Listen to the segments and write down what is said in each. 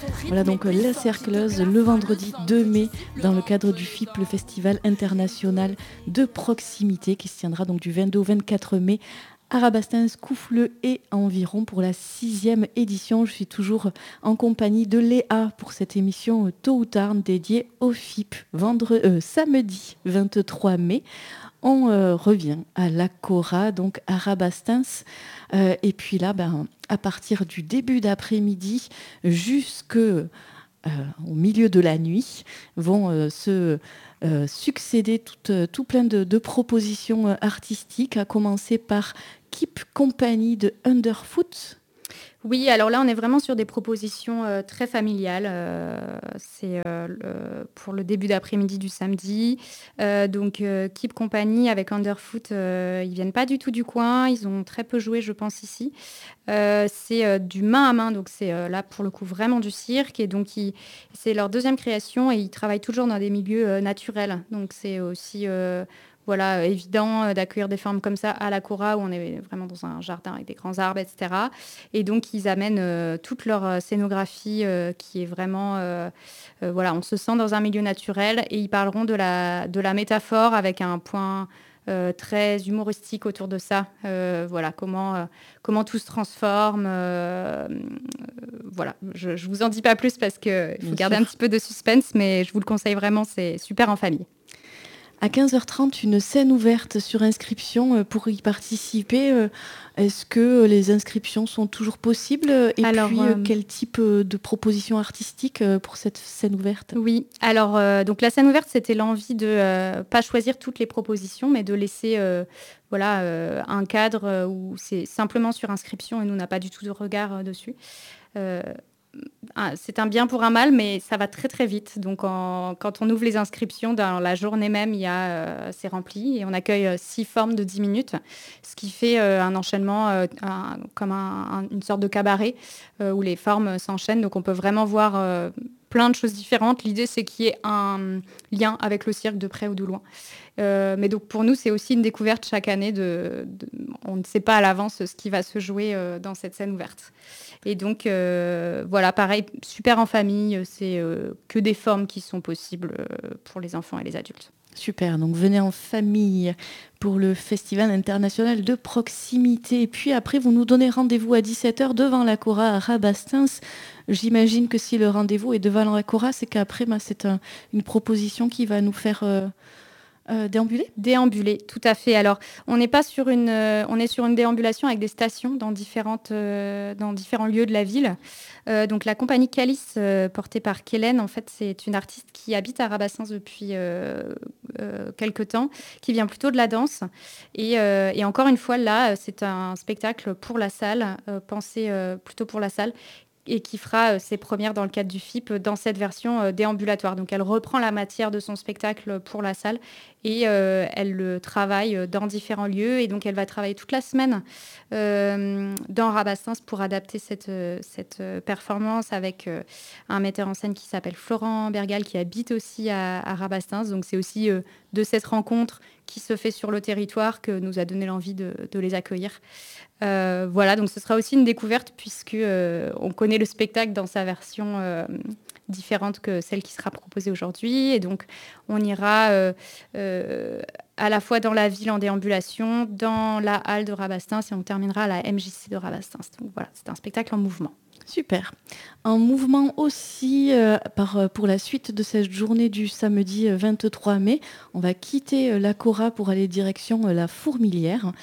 Voilà donc La Cercleuse le vendredi 2 mai dans le cadre du FIP, le Festival international de proximité qui se tiendra donc du 22 au 24 mai à Rabastens, Couffleux et environ pour la 6e édition. Je suis toujours en compagnie de Léa pour cette émission Tôt ou Tard dédiée au FIP, samedi 23 mai. On revient à la Cora, donc à Rabastens. Et puis là, à partir du début d'après-midi jusqu'au milieu de la nuit, vont se succéder tout plein de propositions artistiques, à commencer par Keep Company de Underfoot. Oui, alors là, on est vraiment sur des propositions très familiales. C'est pour le début d'après-midi du samedi. Donc, Keep Company avec Underfoot, ils viennent pas du tout du coin. Ils ont très peu joué, je pense, ici. C'est du main à main, donc c'est là, pour le coup, vraiment du cirque. Et donc, c'est leur deuxième création et ils travaillent toujours dans des milieux naturels. Donc, c'est aussi... voilà, évident d'accueillir des formes comme ça à la Cora, où on est vraiment dans un jardin avec des grands arbres, etc. Et donc, ils amènent toute leur scénographie qui est vraiment... voilà, on se sent dans un milieu naturel et ils parleront de la métaphore avec un point très humoristique autour de ça. Voilà, comment tout se transforme. Voilà, je vous en dis pas plus parce qu'il faut garder un petit peu de suspense, mais je vous le conseille vraiment, c'est super en famille. À 15h30, une scène ouverte sur inscription pour y participer. Est-ce que les inscriptions sont toujours possibles ? Et alors, puis, quel type de proposition artistique pour cette scène ouverte ? Oui, alors donc la scène ouverte, c'était l'envie de pas choisir toutes les propositions, mais de laisser un cadre où c'est simplement sur inscription et nous, on n'a pas du tout de regard dessus. C'est un bien pour un mal, mais ça va très très vite. Donc quand on ouvre les inscriptions, dans la journée même, c'est rempli et on accueille 6 formes de 10 minutes, ce qui fait un enchaînement comme une sorte de cabaret où les formes s'enchaînent. Donc on peut vraiment voir plein de choses différentes. L'idée, c'est qu'il y ait un lien avec le cirque de près ou de loin. Mais donc pour nous, c'est aussi une découverte chaque année. On ne sait pas à l'avance ce qui va se jouer dans cette scène ouverte. Et donc, voilà, pareil, super en famille. C'est que des formes qui sont possibles pour les enfants et les adultes. Super, donc venez en famille pour le Festival international de proximité. Et puis après, vous nous donnez rendez-vous à 17h devant la Cora à Rabastens. J'imagine que si le rendez-vous est devant la Cora, c'est qu'après, c'est une proposition qui va nous faire... Déambuler, tout à fait. Alors, on est sur une déambulation avec des stations dans différents lieux de la ville. Donc, la compagnie Calice, portée par Kellen, en fait, c'est une artiste qui habite à Rabastens depuis quelque temps, qui vient plutôt de la danse. Et encore une fois, là, c'est un spectacle pour la salle, pensé plutôt pour la salle, et qui fera ses premières dans le cadre du FIP dans cette version déambulatoire. Donc, elle reprend la matière de son spectacle pour la salle et elle le travaille dans différents lieux. Et donc, elle va travailler toute la semaine dans Rabastens pour adapter cette performance avec un metteur en scène qui s'appelle Florent Bergal, qui habite aussi à Rabastens. Donc, c'est aussi de cette rencontre qui se fait sur le territoire que nous a donné l'envie de les accueillir. Voilà, donc ce sera aussi une découverte puisque on connaît le spectacle dans sa version différente que celle qui sera proposée aujourd'hui. Et donc, on ira à la fois dans la ville en déambulation, dans la halle de Rabastens et on terminera à la MJC de Rabastens. Donc voilà, c'est un spectacle en mouvement. Super. En mouvement aussi, pour la suite de cette journée du samedi 23 mai, on va quitter la Cora pour aller direction la Fourmilière.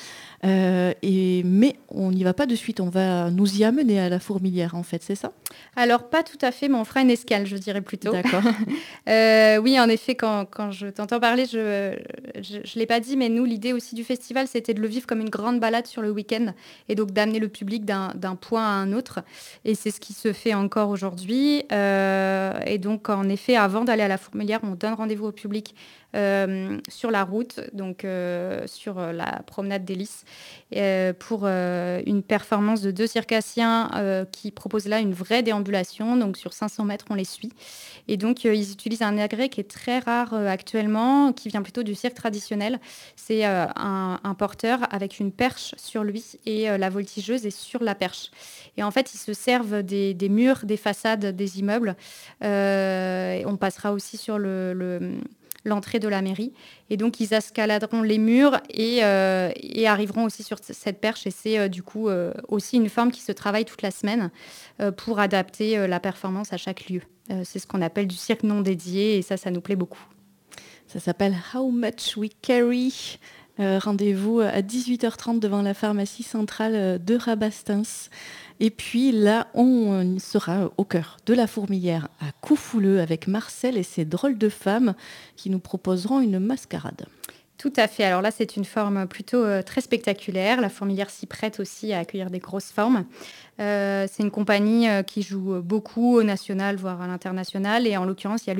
Mais on n'y va pas de suite, on va nous y amener à la Fourmilière en fait, c'est ça ? Alors pas tout à fait, mais on fera une escale, je dirais plutôt. D'accord. Oui, en effet, quand je t'entends parler, je l'ai pas dit, mais nous, l'idée aussi du festival, c'était de le vivre comme une grande balade sur le week-end et donc d'amener le public d'un point à un autre. Et c'est ce qui se fait encore aujourd'hui. Et donc, en effet, avant d'aller à la Fourmilière, on donne rendez-vous au public sur la route, donc sur la promenade des Lys, pour une performance de 2 circassiens qui proposent là une vraie déambulation. Donc sur 500 mètres, on les suit. Et donc ils utilisent un agrès qui est très rare actuellement, qui vient plutôt du cirque traditionnel. C'est un porteur avec une perche sur lui et la voltigeuse est sur la perche. Et en fait, ils se servent des murs, des façades des immeubles. On passera aussi sur l'entrée de la mairie. Et donc, ils escaladeront les murs et arriveront aussi sur cette perche. Et c'est du coup aussi une forme qui se travaille toute la semaine pour adapter la performance à chaque lieu. C'est ce qu'on appelle du cirque non dédié et ça nous plaît beaucoup. Ça s'appelle How Much We Carry. Rendez-vous à 18h30 devant la pharmacie centrale de Rabastens. Et puis là, on sera au cœur de la Fourmilière à Coufouleux avec Marcel et ses drôles de femmes qui nous proposeront une mascarade. Tout à fait. Alors là, c'est une forme plutôt très spectaculaire. La Fourmilière s'y prête aussi à accueillir des grosses formes. C'est une compagnie qui joue beaucoup au national, voire à l'international. Et en l'occurrence, il y a